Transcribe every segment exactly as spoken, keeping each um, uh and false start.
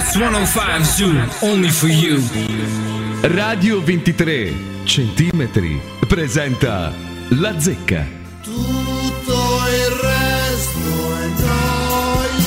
Dance centocinque Zoo, only for you. Radio ventitré centimetri presenta La Zecca. Tutto il resto è gioia.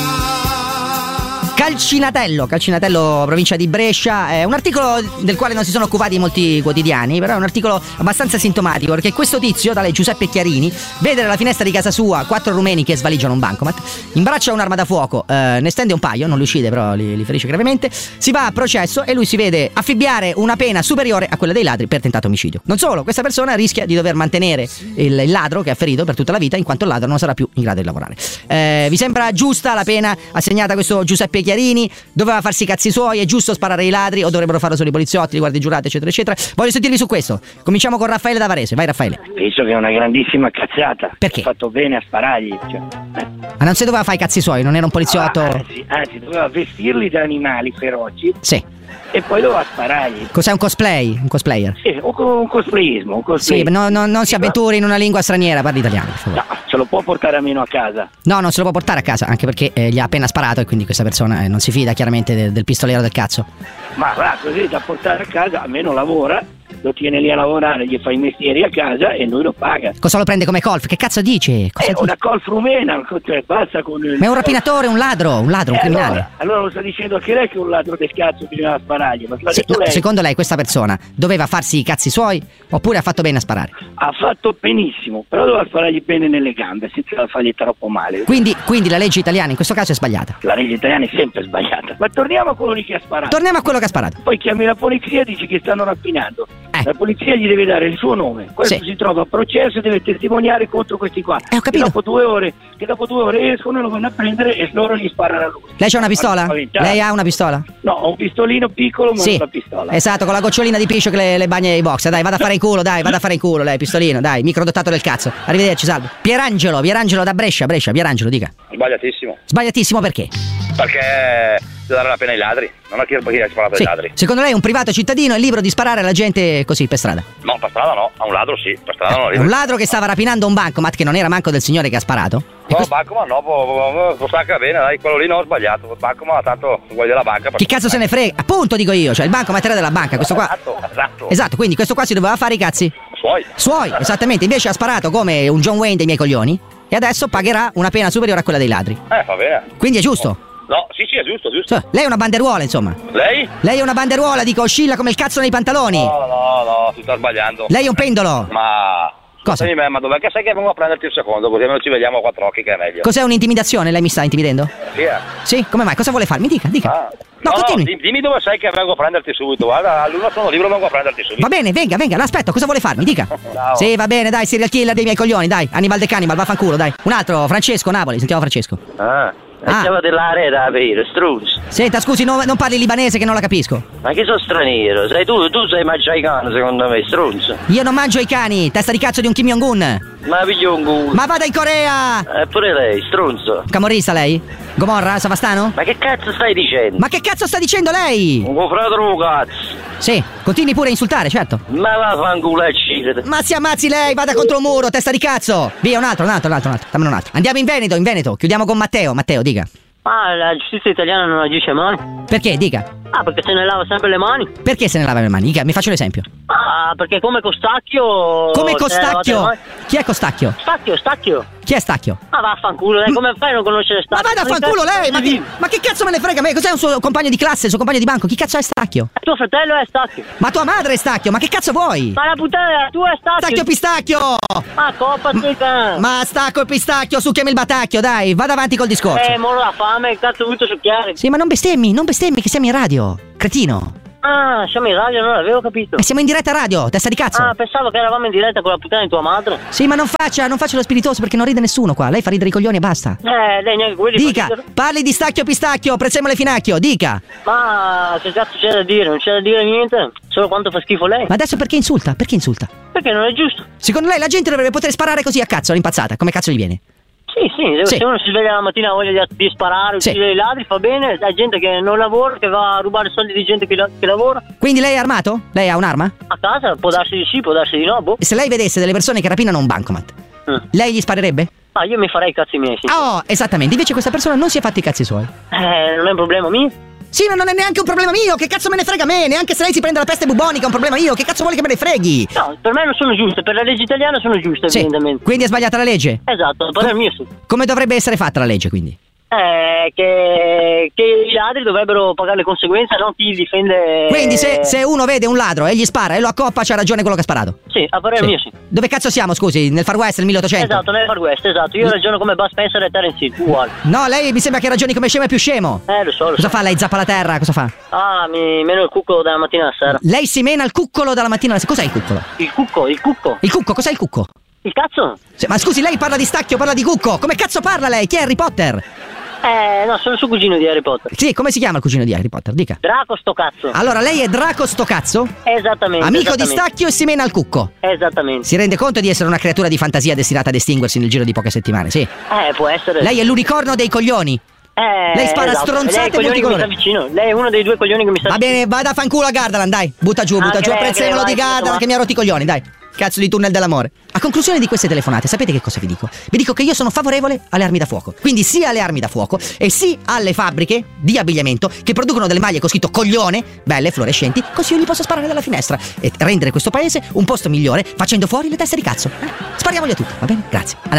Calcinatello, Calcinatello, provincia di Brescia, è un articolo del quale non si sono occupati molti quotidiani, però è un articolo abbastanza sintomatico, perché questo tizio, tale Giuseppe Chiarini, vede dalla finestra di casa sua quattro rumeni che svaligiano un bancomat, imbraccia un'arma da fuoco, eh, ne stende un paio, non li uccide però li, li ferisce gravemente, si va a processo e lui si vede affibbiare una pena superiore a quella dei ladri per tentato omicidio. Non solo, questa persona rischia di dover mantenere il, il ladro che ha ferito per tutta la vita, in quanto il ladro non sarà più in grado di lavorare. Eh, vi sembra giusta la pena assegnata a questo Giuseppe Chiarini? Doveva farsi i cazzi suoi? È giusto sparare ai ladri o dovrebbero farlo solo i poliziotti, le guardie giurate, eccetera eccetera? Voglio sentirvi su questo. Cominciamo con Raffaele da Varese. Vai Raffaele. Penso che è una grandissima cazzata. Perché? Ha fatto bene a sparargli, cioè, eh. Ma non si doveva fare i cazzi suoi? Non era un poliziotto? Ah, anzi, anzi, doveva vestirli da animali feroci. Sì. E poi doveva sparargli. Cos'è un cosplay? Un cosplayer? Sì, un, un cosplayismo, un cosplay. Sì, no, no, non si avventuri in una lingua straniera, parli italiano, per favore. No, ce lo può portare almeno a casa. No, non se lo può portare a casa, anche perché eh, gli ha appena sparato e quindi questa persona eh, non si fida chiaramente de- del pistolero del cazzo. Ma va così da portare a casa, almeno lavora, lo tiene lì a lavorare, gli fa i mestieri a casa e lui lo paga. Cosa lo prende come colf? Che cazzo dice? Cosa È dice? una colf rumena, cioè basta con il... Ma è un rapinatore, un ladro, un ladro, un Eh, criminale. allora, allora lo sta dicendo anche lei che un ladro del cazzo bisognava sparargli, ma l'ha Sì, detto no, lei. secondo lei questa persona doveva farsi i cazzi suoi oppure ha fatto bene a sparare? Ha fatto benissimo, però doveva sparargli bene nelle gambe, senza fargli troppo male. Quindi, quindi la legge italiana in questo caso è sbagliata. La legge italiana è sempre sbagliata. Ma torniamo a quello lì che ha sparato. Torniamo a quello che ha sparato. Poi chiami la polizia e dici che stanno rapinando. Eh. La polizia gli deve dare il suo nome. Questo Sì. si trova a processo e deve testimoniare contro questi qua. Eh, ho capito. Che dopo due ore, che dopo due ore escono e lo vanno a prendere e loro gli sparano a lui. Lei c'ha una pistola? Spaventato. Lei ha una pistola? No, ho un pistolino piccolo, ma Sì, non una pistola. esatto, con la gocciolina di piscio che le, le bagna i box. Dai, vada a fare in culo, dai, vada a fare in culo, lei, pistolino, dai, microdottato del cazzo. Arrivederci, salve. Pierangelo, Pierangelo da Brescia, Brescia, Pierangelo, dica. Sbagliatissimo, Sbagliatissimo perché? perché deve dare la pena ai ladri, non a chi perché hai sparato Sì. ai ladri. Secondo lei un privato cittadino è libero di sparare alla gente così per strada? No, per strada no, a un ladro sì, per strada no. È un ladro che stava rapinando un bancomat che non era manco del signore che ha sparato? E No, questo- banco ma no, può, può, può stacca bene, dai, quello lì no, ho sbagliato. Il banco ma tanto vuoi della banca. Chi cazzo se ne frega? Appunto dico io, cioè il bancomat era della banca, questo qua. Esatto, esatto. Esatto, quindi questo qua si doveva fare i cazzi Suoi. suoi, esattamente, invece ha sparato come un John Wayne dei miei coglioni e adesso pagherà una pena superiore a quella dei ladri. Eh, va bene. Quindi è giusto? No, sì, sì, è giusto, giusto. Cioè, lei è una banderuola, insomma. Lei? Lei è una banderuola, dico, oscilla come il cazzo nei pantaloni. No, no, no, si sta sbagliando. Lei è un pendolo. Ma... Cosa? Scusami, ma dov'è che sai che vengo a prenderti un secondo, così almeno ci vediamo a quattro occhi che è meglio. Cos'è un'intimidazione? Lei mi sta intimidendo? Sì, eh. Sì? Come mai? Cosa vuole fare? Mi dica, dica. Ah. No, No, no, continui. di- dimmi dove sai che vengo a prenderti subito. Guarda, all'uno sono libero, vengo a prenderti subito. Va bene, venga, venga, l'aspetto, cosa vuole farmi? Dica. Ciao. Sì, va bene, dai, serial killer dei miei coglioni, dai. Hannibal the Cannibal, vaffanculo, dai. Un altro, Francesco, Napoli, sentiamo Francesco. Ah, Ah. siamo dell'area da aprire, struzzo. Senta, scusi, non, non parli libanese che non la capisco. Ma che sono straniero? Sei tu, tu sei mangiaicano secondo me, struzzo. Io non mangio i cani, testa di cazzo di un Kim Jong-un. Ma piglio un culo. Ma vada in Corea! E pure lei, struzzo. Camorrista lei? Gomorra, Savastano? Ma che cazzo stai dicendo? Ma che cazzo sta dicendo lei? Un fratello cazzo. Sì, continui pure a insultare, certo. Ma va fanculo e ciclete. Ma si ammazzi lei, vada contro un muro, testa di cazzo! Via, un altro, un altro, un altro, un altro. Dammene un altro. Andiamo in Veneto, in Veneto. Chiudiamo con Matteo. Matteo, dica. Ah, la giustizia italiana non agisce mai. Perché? Dica. Ah, perché se ne lava sempre le mani. Perché se ne lava le mani? Dica, mi faccio un esempio. Ah, perché come Costacchio. Come se ne lavate le Costacchio? mani. Chi è Costacchio? Stacchio, Stacchio. Chi è Stacchio? Ma vaffanculo, lei come fai a non conoscere Ma Stacchio? vada a fanculo lei! Ma che, ma che cazzo me ne frega? Ma cos'è un suo compagno di classe, un suo compagno di banco? Chi cazzo è Stacchio? Tuo fratello è Stacchio. Ma tua madre è Stacchio, ma che cazzo vuoi? Ma la puttana, tu è Stacchio. Stacchio pistacchio! Ah, coppa secca. Ma stacco e pistacchio, succhiami il batacchio, dai, vada avanti col discorso. Eh, moro la fame, cazzo ho voluto succhiare. Sì, ma non bestemmi, non bestemmi che siamo in radio, cretino. Ah, siamo in radio, non l'avevo capito. E siamo in diretta radio, testa di cazzo. Ah, pensavo che eravamo in diretta con la puttana di tua madre. Sì, ma non faccia, non faccia lo spiritoso perché non ride nessuno qua. Lei fa ridere i coglioni e basta. Eh, lei neanche quelli. Dica, fa ridere. parli di stacchio pistacchio, prezzemolo finacchio, dica. Ma che cazzo c'è da dire? Non c'è da dire niente. Solo quanto fa schifo lei. Ma adesso perché insulta? Perché insulta? Perché non è giusto. Secondo lei la gente dovrebbe poter sparare così a cazzo, all'impazzata, come cazzo gli viene? Sì, sì, deve- Sì. se uno si sveglia la mattina ha voglia di, di sparare, Sì. uccidere i ladri, fa bene. È gente che non lavora, che va a rubare soldi di gente che, la- che lavora. Quindi lei è armato? Lei ha un'arma? A casa può darsi di sì, può darsi di no, boh. E se lei vedesse delle persone che rapinano un bancomat, Mm. lei gli sparerebbe? Ah, io mi farei i cazzi miei, sì. Oh, esattamente, invece questa persona non si è fatti i cazzi suoi. Eh, non è un problema mio. Sì, ma non è neanche un problema mio, che cazzo me ne frega a me? Neanche se lei si prende la peste bubonica è un problema mio, che cazzo vuole che me ne freghi? No, per me non sono giuste, per la legge italiana sono giuste, Sì, evidentemente. quindi è sbagliata la legge? Esatto, per il mio sì. Come dovrebbe essere fatta la legge, quindi? Eh, che, che i ladri dovrebbero pagare le conseguenze, non chi difende. Quindi se, se uno vede un ladro e gli spara e lo accoppa, c'ha ragione quello che ha sparato. Sì, a parere Sì. mio sì. Dove cazzo siamo, scusi? Nel Far West, nel milleottocento? Esatto, nel Far West, esatto. Io ragiono come Bud Spencer e Terence Hill, uguale. No, lei mi sembra che ragioni come scemo e più scemo. Eh, lo so, lo Cosa so. fa lei? Zappa la terra? Cosa fa? Ah, mi meno il cucco dalla mattina alla sera. Lei si mena il cuccolo dalla mattina alla sera. Cos'è il cuccolo? Il cucco, il cucco. Il cucco, cos'è il cucco? Il cazzo? Sì, ma scusi, lei parla di stacchio, parla di cucco. Come cazzo parla lei? Chi è Harry Potter? Eh, no, sono il suo cugino di Harry Potter. Sì, come si chiama il cugino di Harry Potter? Dica. Draco sto cazzo. Allora, lei è Draco sto cazzo? Esattamente. Amico di esattamente. stacchio e si mena al cucco. Esattamente. Si rende conto di essere una creatura di fantasia destinata ad estinguersi nel giro di poche settimane, sì. Eh, può essere. Lei è l'unicorno dei coglioni. Eh, lei spara esatto. stronzate Lei è il coglione che mi sta multicolore. vicino. Lei è uno dei due coglioni che mi sta Va vicino. bene, vada a fanculo a Gardaland, dai. Butta giù, butta Anche giù, lei, apprezzemolo anche di lei, vai, Gardaland vai. che mi ha rotti i coglioni, dai. Cazzo di tunnel dell'amore. A conclusione di queste telefonate, sapete che cosa vi dico? Vi dico che io sono favorevole alle armi da fuoco. Quindi sì alle armi da fuoco e sì alle fabbriche di abbigliamento che producono delle maglie con scritto coglione, belle, fluorescenti, così io gli posso sparare dalla finestra e rendere questo paese un posto migliore facendo fuori le teste di cazzo. Eh? Spariamogli a tutti, va bene? Grazie. Alla